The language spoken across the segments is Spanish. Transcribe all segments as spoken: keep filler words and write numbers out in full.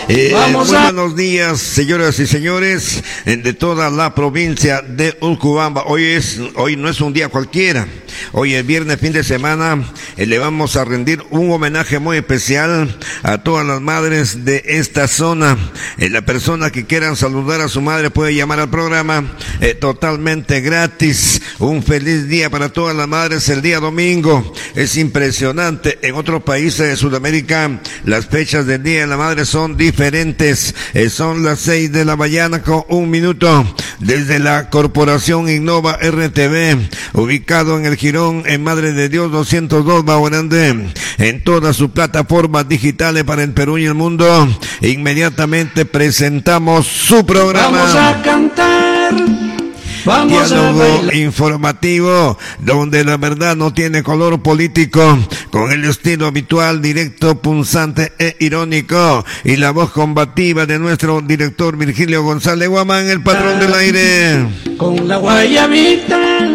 Eh, muy buenos días, señoras y señores de toda la provincia de Urubamba. Hoy es, hoy no es un día cualquiera. Hoy es viernes, fin de semana. Eh, le vamos a rendir un homenaje muy especial a todas las madres de esta zona. Eh, la persona que quieran saludar a su madre puede llamar al programa eh, totalmente gratis. Un feliz día para todas las madres el día domingo. Es impresionante. En otros países de Sudamérica las fechas del Día de la Madre son diferentes. Eh, son las seis de la mañana con un minuto. Desde la Corporación Innova R T V, ubicado en el Girón, en Madre de Dios doscientos dos, Bajo Grande, en todas sus plataformas digitales para el Perú y el mundo. Inmediatamente presentamos su programa. Vamos a cantar. Vamos Diálogo informativo, donde la verdad no tiene color político, con el estilo habitual, directo, punzante e irónico, y la voz combativa de nuestro director Virgilio González Guamán, el patrón del aire. Con la guayabita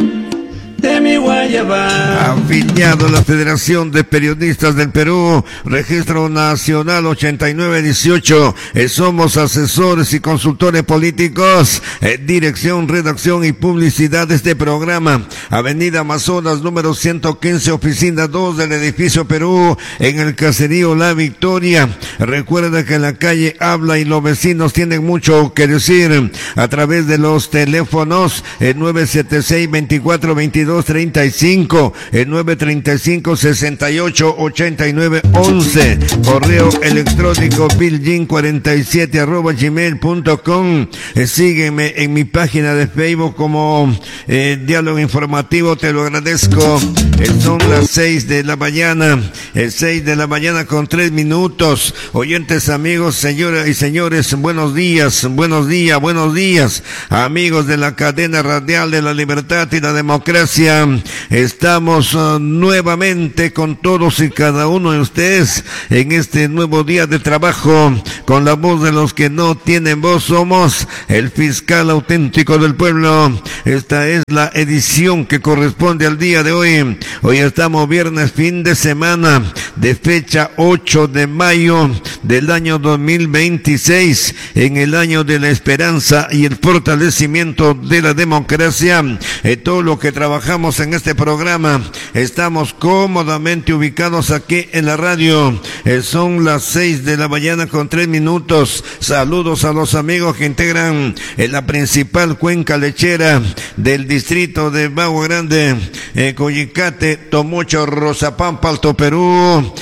de mi guayaba. Afiliado a la Federación de Periodistas del Perú, Registro Nacional ochenta y nueve dieciocho. Eh, somos asesores y consultores políticos. Eh, dirección, redacción y publicidad de este programa. Avenida Amazonas, número ciento quince, oficina dos del edificio Perú, en el caserío La Victoria. Recuerda que la calle habla y los vecinos tienen mucho que decir a través de los teléfonos eh, nueve siete seis, veinticuatro veintidós treinta y cinco, el nueve treinta y cinco, sesenta y ocho, ochenta y nueve, once, correo electrónico biljin cuarenta y siete arroba gmail punto com. Eh, sígueme en mi página de Facebook como eh, Diálogo Informativo, te lo agradezco. Eh, son las seis de la mañana, el seis de la mañana con tres minutos. Oyentes, amigos, señoras y señores, buenos días, buenos días, buenos días, amigos de la cadena radial de la libertad y la democracia. Estamos uh, nuevamente con todos y cada uno de ustedes en este nuevo día de trabajo, con la voz de los que no tienen voz. Somos el fiscal auténtico del pueblo. Esta es la edición que corresponde al día de hoy. Hoy estamos viernes, fin de semana, de fecha ocho de mayo del año dos mil veintiséis, en el año de la esperanza y el fortalecimiento de la democracia. Eh, todo lo que trabajamos en este programa, estamos cómodamente ubicados aquí en la radio. Eh, son las seis de la mañana con tres minutos. Saludos a los amigos que integran en la principal cuenca lechera del distrito de Bajo Grande, eh, Coyicate, Tomocho, Rozapampa, Alto Perú.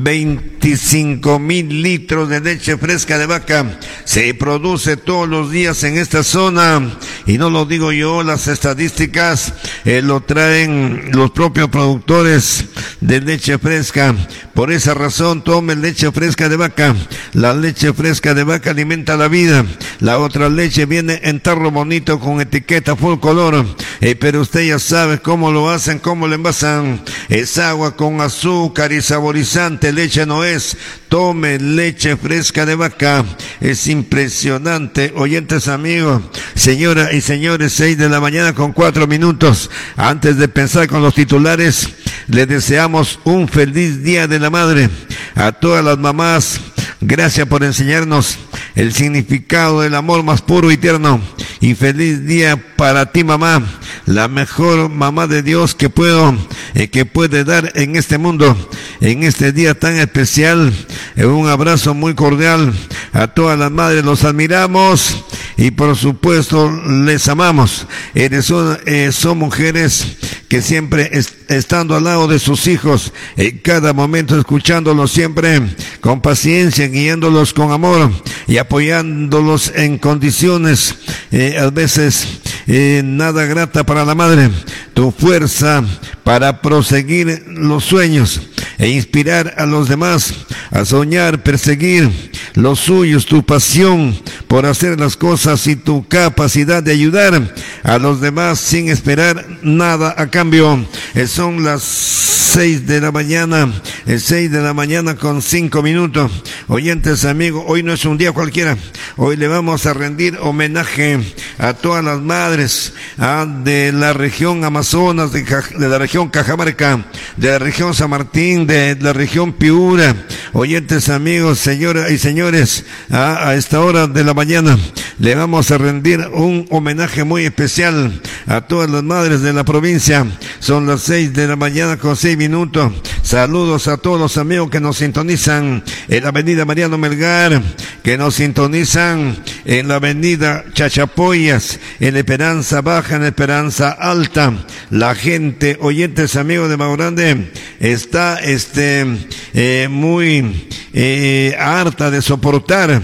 veinticinco mil litros de leche fresca de vaca se produce todos los días en esta zona, y no lo digo yo, las estadísticas eh, lo traen los propios productores de leche fresca. Por esa razón, tomen leche fresca de vaca. La leche fresca de vaca alimenta la vida. La otra leche viene en tarro bonito con etiqueta full color, eh, pero usted ya sabe cómo lo hacen, cómo lo envasan. Es agua con azúcar y saborizante, leche no es. Tome leche fresca de vaca. Es impresionante. Oyentes, amigos, señoras y señores, seis de la mañana con cuatro minutos. Antes de pensar con los titulares, les deseamos un feliz Día de la Madre a todas las mamás. Gracias por enseñarnos el significado del amor más puro y tierno. Y feliz día para ti, mamá, la mejor mamá de Dios que puedo, eh, que puede dar en este mundo, en este día tan especial. Eh, un abrazo muy cordial a todas las madres, los admiramos y por supuesto les amamos. Eh, son, eh, son mujeres que siempre est estando al lado de sus hijos, en cada momento escuchándolos siempre con paciencia, guiándolos con amor y apoyándolos en condiciones eh, a veces eh, nada grata para la madre. Tu fuerza para proseguir los sueños e inspirar a los demás a soñar, perseguir los suyos, tu pasión por hacer las cosas y tu capacidad de ayudar a los demás sin esperar nada a cambio. Eh, son las seis de la mañana, el seis de la mañana con cinco minutos. Oyentes amigos, hoy no es un día cualquiera. Hoy le vamos a rendir homenaje a todas las madres a, de la región Amazonas, de, de la región Cajamarca, de la región San Martín, de la región Piura. Oyentes amigos, señoras y señores, a, a esta hora de la mañana le vamos a rendir un homenaje muy especial a todas las madres de la provincia. Son las seis de la mañana con seis minutos. Saludos a todos los amigos que nos sintonizan en la avenida Mariano Melgar, que nos sintonizan en la avenida Chachapoyas, en Esperanza Baja, en Esperanza Alta. La gente, oyentes amigos de Mago Grande, está este eh, muy eh, harta de soportar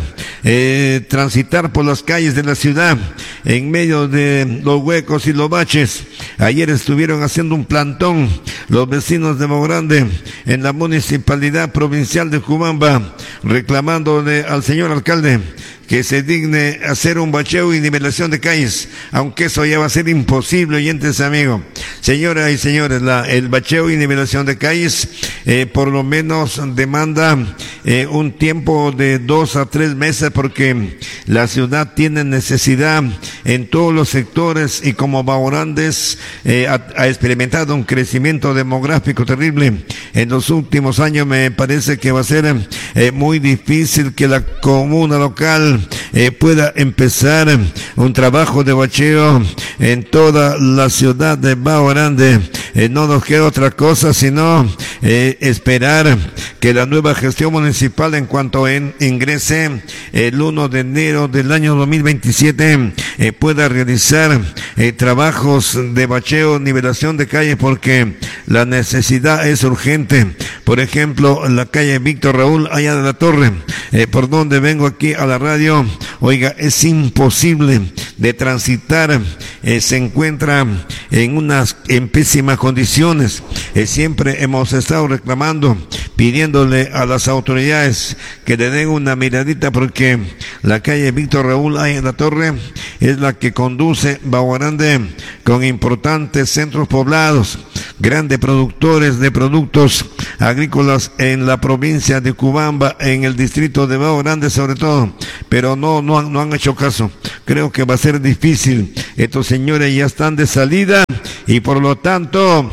eh, transitar por las calles de la ciudad en medio de los huecos y los baches. Ayer estuvieron haciendo un plantón los vecinos de Mago Grande en la municipalidad provincial de Cubamba, reclamándole al señor alcalde que se digne hacer un bacheo y nivelación de calles, aunque eso ya va a ser imposible, oyentes amigos. Señoras y señores, la, el bacheo y nivelación de calles eh, por lo menos demanda eh, un tiempo de dos a tres meses, porque la ciudad tiene necesidad en todos los sectores, y como Mago Grande eh, ha, ha experimentado un crecimiento demográfico terrible en los últimos años, me parece que va a ser eh, muy difícil que la comuna local Eh, pueda empezar un trabajo de bacheo en toda la ciudad de Mago Grande. Eh, no nos queda otra cosa sino eh, esperar que la nueva gestión municipal, en cuanto en, ingrese el uno de enero del año dos mil veintisiete, eh, pueda realizar eh, trabajos de bacheo, nivelación de calles, porque la necesidad es urgente. Por ejemplo, la calle Víctor Raúl, allá de la Torre, eh, por donde vengo aquí a la radio, oiga, es imposible de transitar, eh, se encuentra en unas en pésimas condiciones. Eh, siempre hemos estado reclamando, pidiéndole a las autoridades que le den una miradita, porque la calle Víctor Raúl ahí en la Torre es la que conduce Mago Grande con importantes centros poblados, grandes productores de productos agrícolas en la provincia de Cubamba, en el distrito de Mago Grande sobre todo, pero no, no, han, no han hecho caso. Creo que va a ser difícil. Estos señores ya están de salida y por lo tanto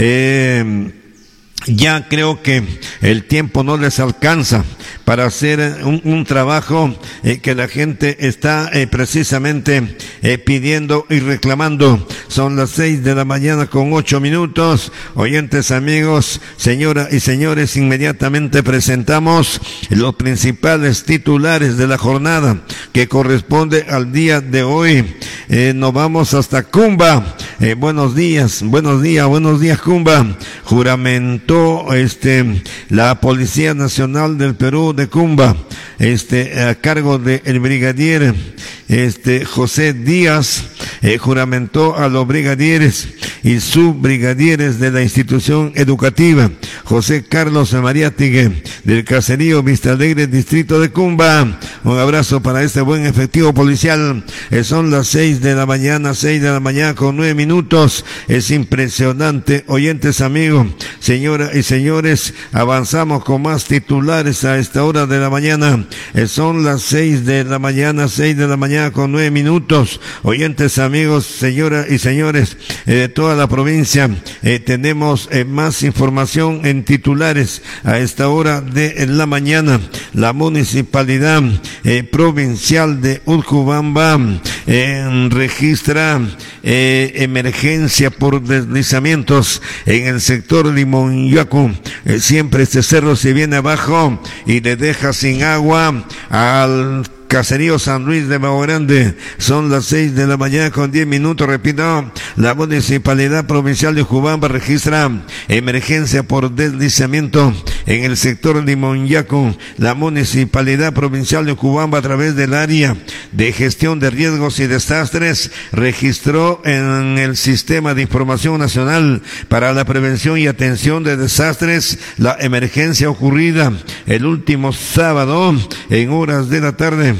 eh, ya creo que el tiempo no les alcanza para hacer un, un trabajo eh, que la gente está eh, precisamente eh, pidiendo y reclamando. Son las seis de la mañana con ocho minutos. Oyentes amigos, señoras y señores, inmediatamente presentamos los principales titulares de la jornada que corresponde al día de hoy. Eh, nos vamos hasta Cumba. Eh, buenos días, buenos días, buenos días Cumba. Juramentó este la Policía Nacional del Perú de Cumba, este a cargo de el brigadier este José Díaz, eh, juramentó a los brigadieres y subbrigadieres de la institución educativa José Carlos Mariátigue del caserío Vista Alegre, distrito de Cumba. Un abrazo para este buen efectivo policial. Eh, son las seis de la mañana, seis de la mañana con nueve minutos. Es impresionante, oyentes amigos, señoras y señores, avanzamos con más titulares a esta hora de la mañana. Eh, son las seis de la mañana, seis de la mañana con nueve minutos. Oyentes amigos, señoras y señores, eh, de toda la provincia, eh, tenemos eh, más información en titulares a esta hora de la mañana. La municipalidad eh, provincial de Urcubamba eh, registra eh, emergencia por deslizamientos en el sector Limonyacu. Eh, siempre este cerro se viene abajo y le deja sin agua al caserío San Luis de Mago Grande. Son las seis de la mañana con diez minutos. Repito, la municipalidad provincial de Cubamba registra emergencia por deslizamiento en el sector Limonyacu. La municipalidad provincial de Cubamba, a través del área de gestión de riesgos y desastres, registró en el sistema de información nacional para la prevención y atención de desastres la emergencia ocurrida el último sábado en horas de la tarde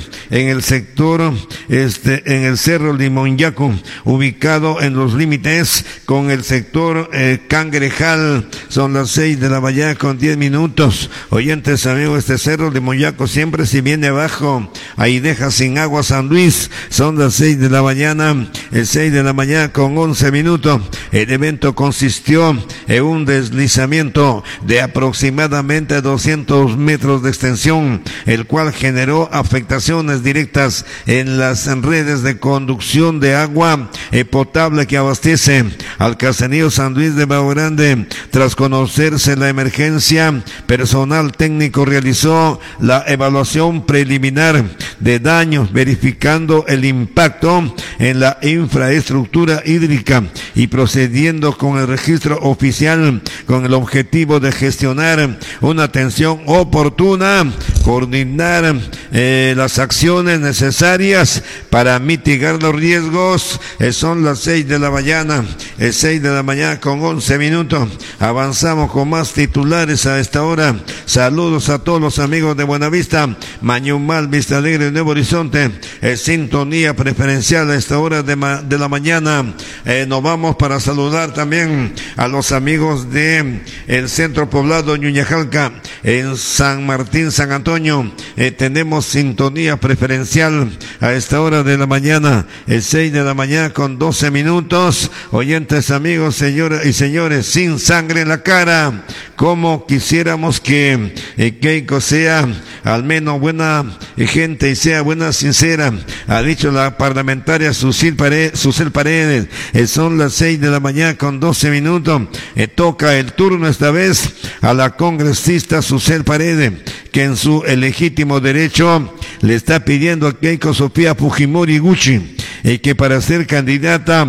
en el sector, este, en el Cerro Limonyaco, ubicado en los límites con el sector eh, Cangrejal. Son las seis de la mañana con diez minutos. Oyentes amigos, este Cerro Limonyaco siempre si viene abajo, ahí deja sin agua San Luis. Son las seis de la mañana, el seis de la mañana con once minutos. El evento consistió en un deslizamiento de aproximadamente doscientos metros de extensión, el cual generó afectaciones directas en las redes de conducción de agua eh, potable que abastece al caserío San Luis de Bajo Grande. Tras conocerse la emergencia, personal técnico realizó la evaluación preliminar de daños, verificando el impacto en la infraestructura hídrica y procediendo con el registro oficial con el objetivo de gestionar una atención oportuna, coordinar eh, las acciones necesarias para mitigar los riesgos. Eh, son las seis de la mañana, el seis de la mañana con once minutos. Avanzamos con más titulares a esta hora. Saludos a todos los amigos de Buenavista, Mañumal, Vista Alegre, Nuevo Horizonte. Eh, sintonía preferencial a esta hora de, ma de la mañana. Eh, nos vamos para saludar también a los amigos de el centro poblado Ñuñajalca, en San Martín, San Antonio. Eh, tenemos sintonía preferencial a esta hora de la mañana, el seis de la mañana con doce minutos. Oyentes amigos, señoras y señores, sin sangre en la cara, como quisiéramos que eh, Keiko sea al menos buena gente y sea buena, sincera, ha dicho la parlamentaria Susel Paredes. Susel Paredes. Eh, son las seis de la mañana con doce minutos. Eh, toca el turno esta vez a la congresista Susel Paredes, que en su legítimo derecho le está pidiendo a Keiko Sofía Fujimori Gucci eh, que para ser candidata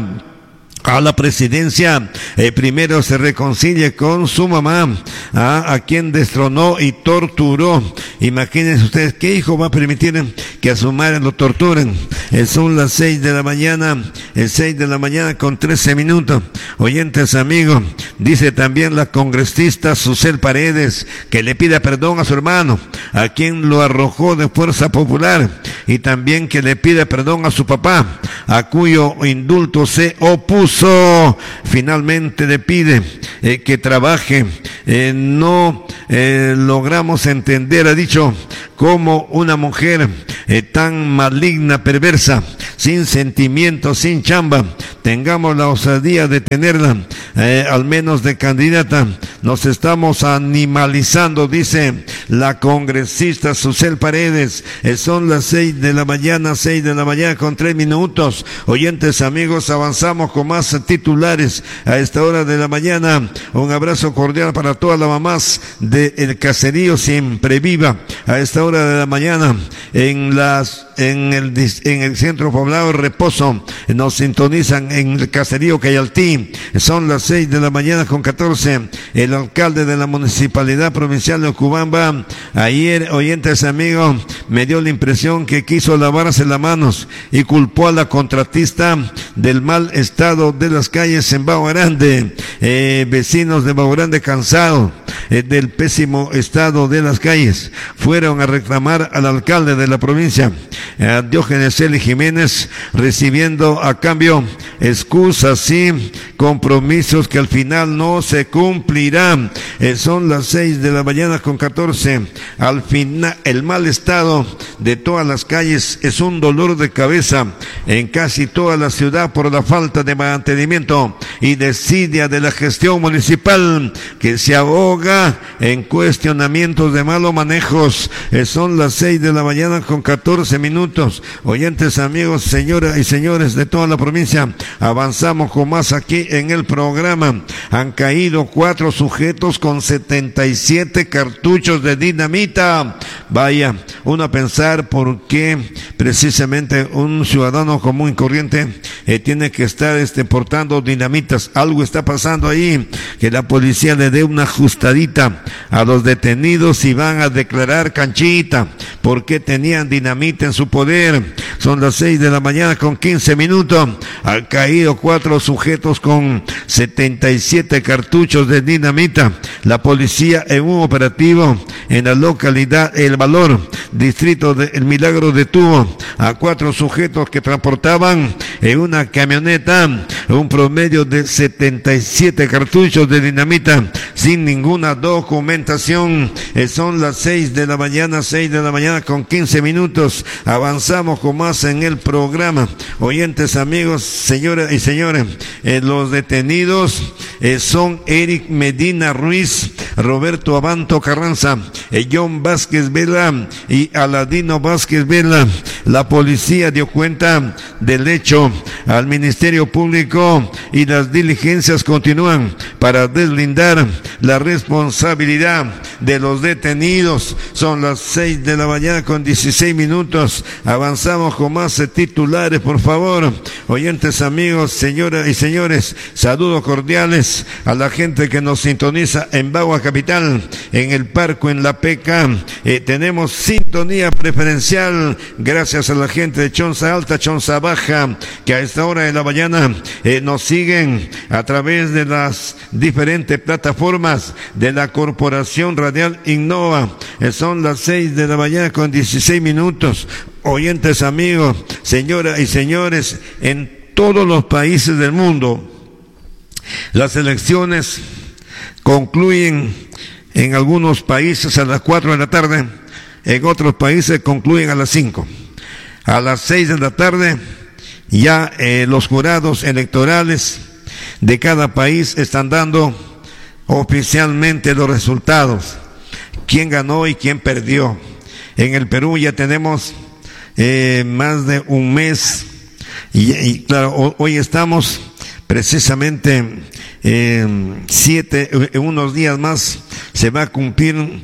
a la presidencia, eh, primero se reconcilie con su mamá, a, a quien destronó y torturó. Imagínense ustedes, ¿qué hijo va a permitir que a su madre lo torturen? Eh, son las seis de la mañana, el seis de la mañana con trece minutos. Oyentes amigos, dice también la congresista Susel Paredes que le pida perdón a su hermano, a quien lo arrojó de Fuerza Popular, y también que le pida perdón a su papá, a cuyo indulto se opuso. Finalmente le pide eh, que trabaje. Eh, no eh, logramos entender, ha dicho, cómo una mujer eh, tan maligna, perversa, sin sentimientos, sin chamba, tengamos la osadía de tenerla, eh, al menos de candidata. Nos estamos animalizando, dice la congresista Susel Paredes. Eh, son las seis de la mañana, seis de la mañana con tres minutos. Oyentes amigos, avanzamos con más titulares a esta hora de la mañana. Un abrazo cordial para todas las mamás del caserío Siempre Viva a esta hora de la mañana en las en el en el centro poblado Reposo. Nos sintonizan en el caserío Cayaltí. Son las seis de la mañana con catorce. El alcalde de la municipalidad provincial de Ocubamba, ayer, oyentes amigos, me dio la impresión que quiso lavarse las manos y culpó a la contratista del mal estado de las calles en Bajo Grande. Eh, vecinos de Bajo Grande cansados eh, del pésimo estado de las calles fueron a reclamar al alcalde de la provincia, a Diógenes Eli Jiménez, recibiendo a cambio excusas y compromisos que al final no se cumplirán. Eh, son las seis de la mañana con catorce. Al final, el mal estado de todas las calles es un dolor de cabeza en casi toda la ciudad por la falta de mantenimiento y desidia de la gestión municipal, que se ahoga en cuestionamientos de malos manejos. Eh, son las seis de la mañana con catorce minutos. Oyentes amigos, señoras y señores de toda la provincia, avanzamos con más aquí en el programa. Han caído cuatro sujetos con setenta y siete cartuchos de dinamita. Vaya, uno a pensar por qué precisamente un ciudadano común y corriente eh, tiene que estar este, portando dinamitas. Algo está pasando ahí, que la policía le dé una ajustadita a los detenidos y van a declarar canchita porque tenían dinamita en su su poder. Son las seis de la mañana con quince minutos. Han caído cuatro sujetos con setenta y siete cartuchos de dinamita. La policía en un operativo en la localidad El Valor, distrito de El Milagro, detuvo a cuatro sujetos que transportaban en una camioneta un promedio de setenta y siete cartuchos de dinamita sin ninguna documentación. Eh, son las seis de la mañana, seis de la mañana con quince minutos. Avanzamos con más en el programa. Oyentes, amigos, señoras y señores, eh, los detenidos eh, son Eric Medina Ruiz, Roberto Abanto Carranza, eh, John Vázquez Vela y Aladino Vázquez Vela. La policía dio cuenta del hecho al Ministerio Público y las diligencias continúan para deslindar la responsabilidad de los detenidos. Son las seis de la mañana con dieciséis minutos. Avanzamos con más titulares, por favor. Oyentes, amigos, señoras y señores, saludos cordiales a la gente que nos sintoniza en Bagua Capital, en el Parco, en La Peca. Eh, tenemos sintonía preferencial gracias a la gente de Chonza Alta, Chonza Baja, que a esta hora de la mañana eh, nos siguen a través de las diferentes plataformas de la Corporación Radial Innova. Eh, son las seis de la mañana con dieciséis minutos. Oyentes, amigos, señoras y señores, en todos los países del mundo, las elecciones concluyen en algunos países a las cuatro de la tarde, en otros países concluyen a las cinco. A las seis de la tarde ya eh, los jurados electorales de cada país están dando oficialmente los resultados, quién ganó y quién perdió. En el Perú ya tenemos eh, más de un mes y, y claro, hoy estamos precisamente eh, siete, en unos días más se va a cumplir eh,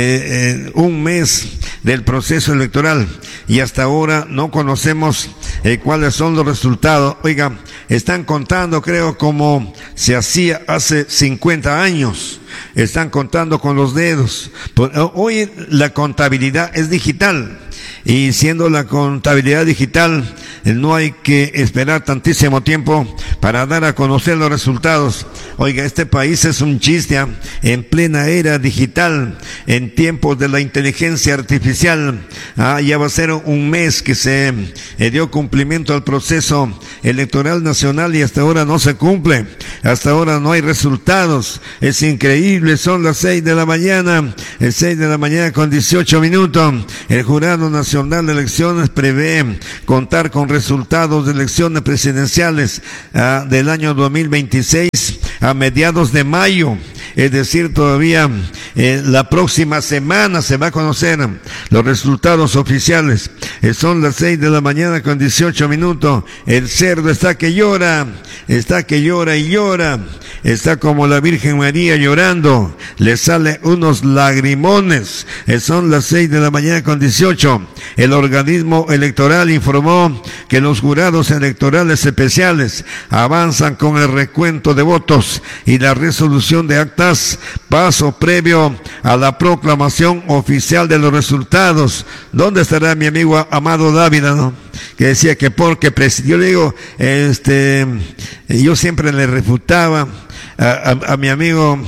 eh, un mes del proceso electoral y hasta ahora no conocemos eh, cuáles son los resultados. Oiga, están contando, creo, como se hacía hace cincuenta años. Están contando con los dedos. Hoy la contabilidad es digital y siendo la contabilidad digital no hay que esperar tantísimo tiempo para dar a conocer los resultados. Oiga, este país es un chiste, ¿eh? En plena era digital, en tiempos de la inteligencia artificial. Ah, ya va a ser un mes que se eh, dio cumplimiento al proceso electoral nacional y hasta ahora no se cumple. Hasta ahora no hay resultados. Es increíble. Son las seis de la mañana, el seis de la mañana con dieciocho minutos. El Jurado Nacional de Elecciones prevé contar con resultados de elecciones presidenciales ah, del año dos mil veintiséis a mediados de mayo. Es decir, todavía eh, la próxima semana se va a conocer los resultados oficiales. Eh, son las seis de la mañana con dieciocho minutos. El cerdo está que llora, está que llora y llora. Está como la Virgen María llorando. Le sale unos lagrimones. Eh, son las seis de la mañana con dieciocho. El organismo electoral informó que los jurados electorales especiales avanzan con el recuento de votos y la resolución de actas, paso previo a la proclamación oficial de los resultados. ¿Dónde estará mi amigo Amado Dávila, no? Que decía que porque yo le digo, este, yo siempre le refutaba a, a, a mi amigo,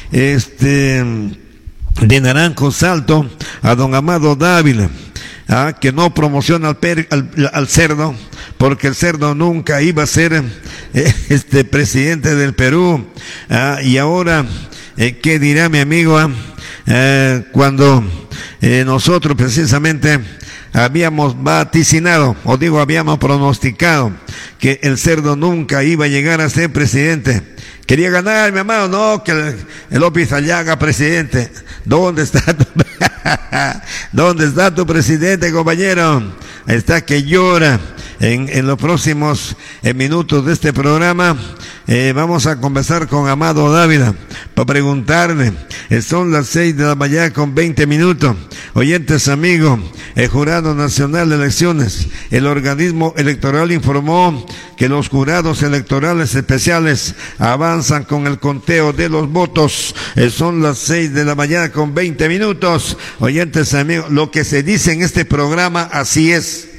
este, de Naranjo Salto, a don Amado Dávila, ah, que no promociona al, per, al, al cerdo, porque el cerdo nunca iba a ser eh, este presidente del Perú. Ah, y ahora, eh, ¿qué dirá mi amigo? Ah? Eh, cuando eh, nosotros precisamente habíamos vaticinado, o digo, habíamos pronosticado que el cerdo nunca iba a llegar a ser presidente. Quería ganar, mi amado, no, que el, el López Aliaga presidente. ¿Dónde está tu, ¿dónde está tu presidente, compañero? Está que llora. En, en los próximos eh, minutos de este programa eh, vamos a conversar con Amado Dávila para preguntarle. Eh, son las seis de la mañana con veinte minutos. Oyentes, amigos, el Jurado Nacional de Elecciones, el organismo electoral informó que los jurados electorales especiales avanzan con el conteo de los votos. Eh, son las seis de la mañana con veinte minutos. Oyentes, amigos, lo que se dice en este programa, así es.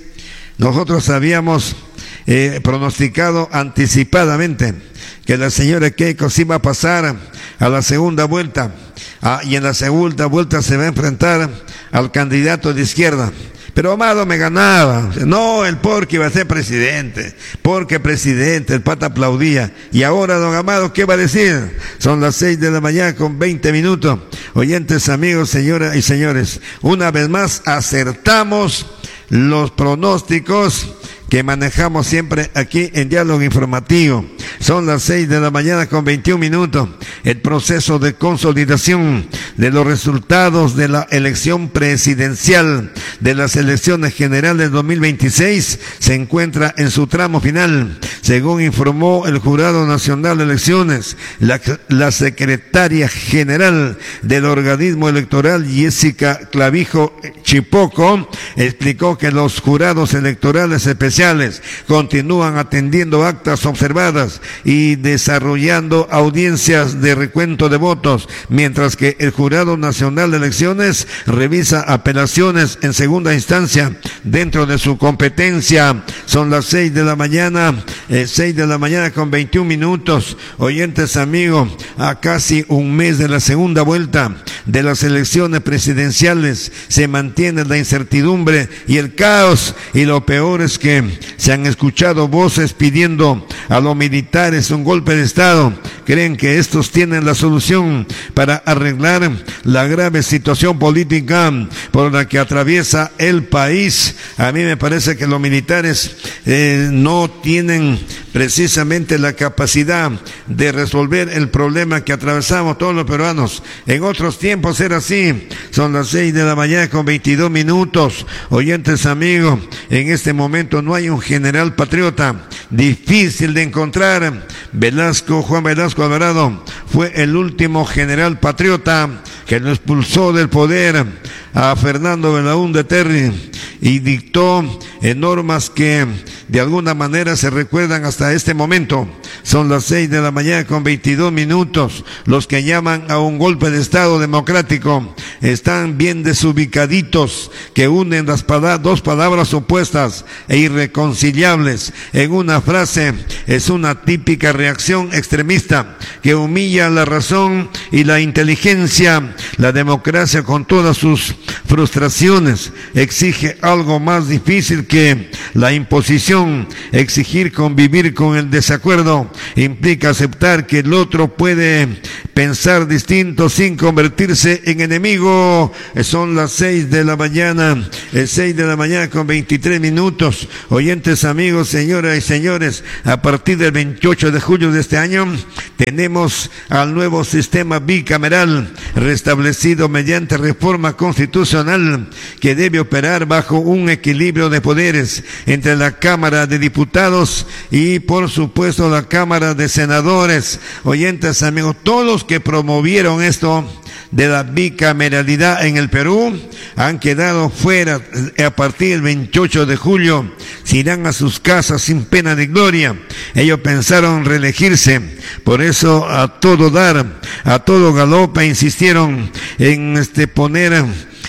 Nosotros habíamos eh, pronosticado anticipadamente que la señora Keiko se iba a pasar a la segunda vuelta, ah, y en la segunda vuelta se va a enfrentar al candidato de izquierda. Pero Amado me ganaba. No, el porque iba a ser presidente. Porque presidente, el pata aplaudía. Y ahora, don Amado, ¿qué va a decir? Son las seis de la mañana con veinte minutos. Oyentes, amigos, señoras y señores, una vez más acertamos los pronósticos que manejamos siempre aquí en Diálogo Informativo. Son las seis de la mañana con veintiún minutos. El proceso de consolidación de los resultados de la elección presidencial de las elecciones generales dos mil veintiséis se encuentra en su tramo final. Según informó el Jurado Nacional de Elecciones, la, la secretaria general del organismo electoral, Jessica Clavijo Chipoco, explicó que los jurados electorales especiales continúan atendiendo actas observadas y desarrollando audiencias de recuento de votos, mientras que el Jurado Nacional de Elecciones revisa apelaciones en segunda instancia dentro de su competencia. Son las seis de la mañana, eh, seis de la mañana con veintiún minutos. Oyentes, amigos, a casi un mes de la segunda vuelta de las elecciones presidenciales se mantiene la incertidumbre y el caos, y lo peor es que se han escuchado voces pidiendo a los militares un golpe de Estado. Creen que estos tienen la solución para arreglar la grave situación política por la que atraviesa el país. A mí me parece que los militares eh, no tienen precisamente la capacidad de resolver el problema que atravesamos todos los peruanos. En otros tiempos era así. Son las seis de la mañana con veintidós minutos. Oyentes, amigos, en este momento no hay un general patriota. Difícil de encontrar. Velasco, Juan Velasco Alvarado fue el último general patriota que lo expulsó del poder a Fernando Belaúnde Terry y dictó normas que de alguna manera se recuerdan hasta este momento. Son las seis de la mañana con veintidós minutos. Los que llaman a un golpe de Estado democrático están bien desubicaditos, que unen las pala- dos palabras opuestas e irreconciliables en una frase. Es una típica reacción extremista que humilla la razón y la inteligencia. La democracia, con todas sus frustraciones, exige algo más difícil que la imposición. Exigir convivir con el desacuerdo implica aceptar que el otro puede pensar distinto sin convertirse en enemigo. Son las seis de la mañana, el seis de la mañana con veintitrés minutos. Oyentes, amigos, señoras y señores, a partir del veintiocho de julio de este año tenemos al nuevo sistema bicameral restablecido mediante reforma constitucional que debe operar bajo un equilibrio de poderes entre la Cámara de Diputados y, por supuesto, la Cámara de Senadores. Oyentes, amigos, todos los que promovieron esto de la bicameralidad en el Perú han quedado fuera. A partir del veintiocho de julio se irán a sus casas sin pena de gloria. Ellos pensaron reelegirse, por eso a todo dar, a todo galope insistieron en este poner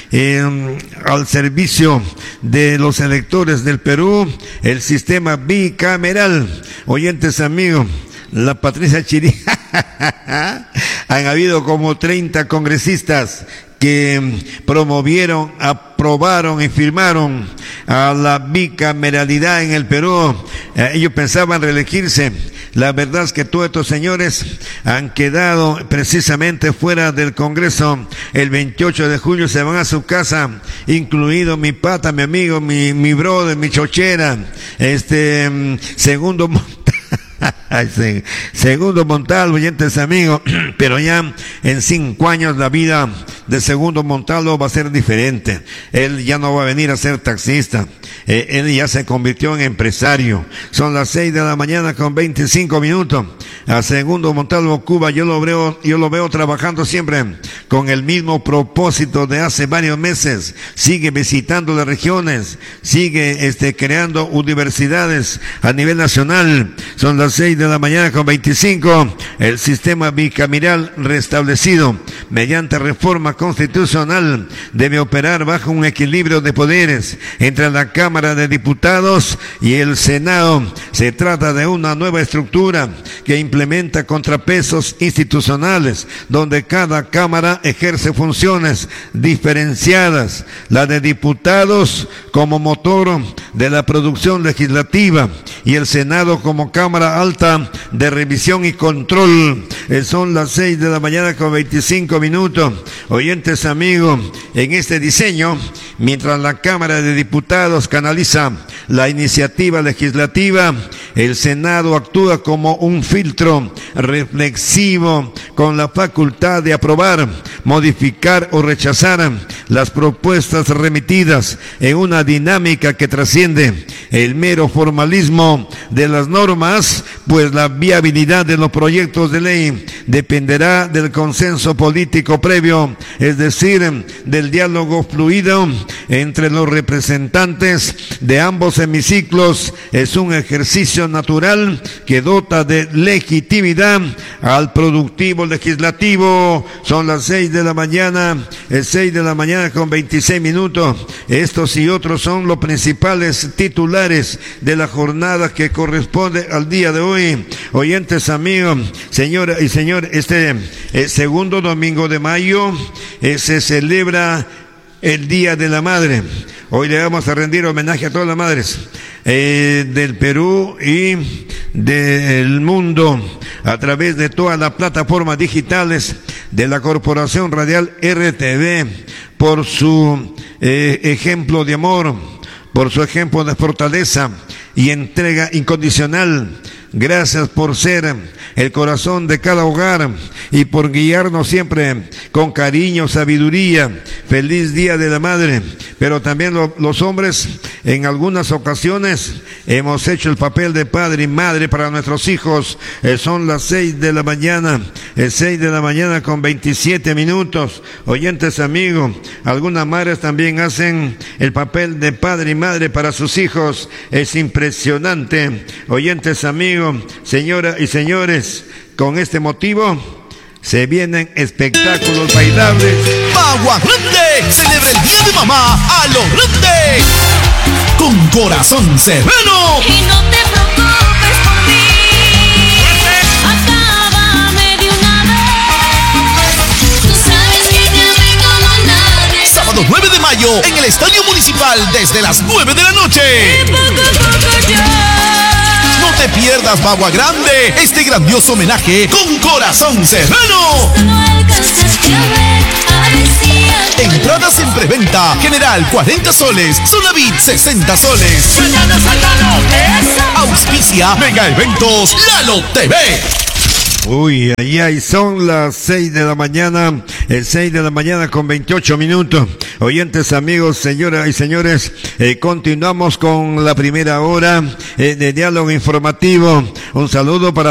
Eh, al servicio de los electores del Perú el sistema bicameral. Oyentes, amigos, la Patricia Chiri han habido como treinta congresistas que promovieron, aprobaron y firmaron a la bicameralidad en el Perú. Eh, ellos pensaban reelegirse. La verdad es que todos estos señores han quedado precisamente fuera del Congreso. El veintiocho de julio se van a su casa, incluido mi pata, mi amigo, mi, mi brother, mi chochera, este, segundo Segundo Montalvo, oyentes, amigos, pero ya en cinco años la vida de Segundo Montalvo va a ser diferente. Él ya no va a venir a ser taxista, eh, él ya se convirtió en empresario. Son las seis de la mañana con veinticinco minutos. A Segundo Montalvo Cuba yo lo veo, yo lo veo trabajando siempre con el mismo propósito de hace varios meses. Sigue visitando las regiones, sigue este creando universidades a nivel nacional. Son las seis de la mañana con veinticinco. El sistema bicameral restablecido mediante reforma constitucional debe operar bajo un equilibrio de poderes entre la Cámara de Diputados y el Senado. Se trata de una nueva estructura que implementa contrapesos institucionales, donde cada Cámara ejerce funciones diferenciadas. La de diputados como motor de la producción legislativa y el Senado como Cámara Alta de revisión y control. Eh, son las seis de la mañana con veinticinco minutos. Oyentes amigos, en este diseño, mientras la Cámara de Diputados canaliza la iniciativa legislativa, el Senado actúa como un filtro reflexivo con la facultad de aprobar, modificar o rechazar las propuestas remitidas en una dinámica que trasciende el mero formalismo de las normas, pues la viabilidad de los proyectos de ley dependerá del consenso político previo, es decir, del diálogo fluido entre los representantes de ambos hemiciclos. Es un ejercicio natural que dota de legitimidad al productivo legislativo. Son las seis de la mañana, es seis de la mañana con veintiséis minutos. Estos y otros son los principales titulares de la jornada que corresponde al día de hoy. Oyentes amigos, señoras y señores, este eh, segundo domingo de mayo eh, se celebra el Día de la Madre. Hoy le vamos a rendir homenaje a todas las madres eh, del Perú y del mundo a través de todas las plataformas digitales de la Corporación Radial R T V, por su eh, ejemplo de amor, por su ejemplo de fortaleza y entrega incondicional. Gracias por ser el corazón de cada hogar y por guiarnos siempre con cariño, sabiduría. Feliz Día de la Madre. Pero también lo, los hombres en algunas ocasiones hemos hecho el papel de padre y madre para nuestros hijos. Eh, son las seis de la mañana, es seis de la mañana con veintisiete minutos. Oyentes amigos, algunas madres también hacen el papel de padre y madre para sus hijos. Es impresionante. Oyentes amigos, señoras y señores, con este motivo se vienen espectáculos bailables. Bagua Grande celebra el Día de Mamá a lo grande, con corazón sereno. Y no te preocupes por mí, acábame de una vez. Tú sabes que te amé como nadie. Sábado nueve de mayo en el Estadio Municipal desde las nueve de la noche. Y poco a poco ya. No te pierdas Bagua Grande, este grandioso homenaje con corazón sereno. No alcanzaste a ver, parecía. Entradas en preventa, general cuarenta soles, Sonavit sesenta soles. Suéltalo, suéltalo, eso. Auspicia Mega Eventos Lalo T V. Uy, ahí, ahí son las seis de la mañana, el seis de la mañana con veintiocho minutos. Oyentes amigos, señoras y señores, eh, continuamos con la primera hora eh, de diálogo informativo. Un saludo para